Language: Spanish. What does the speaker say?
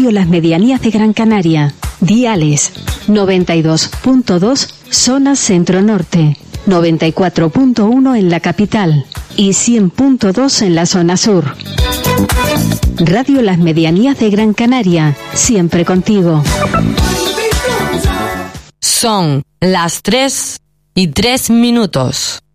Radio Las Medianías de Gran Canaria. Diales 92.2 zona centro-norte, 94.1 en la capital y 100.2 en la zona sur. Radio Las Medianías de Gran Canaria, siempre contigo. Son las 3:03.